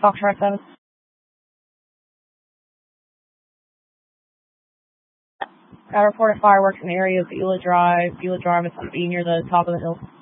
Foxtrot 7. Got reported fireworks in the area of Beulah Drive. Beulah Drive is going to be near the top of the hill.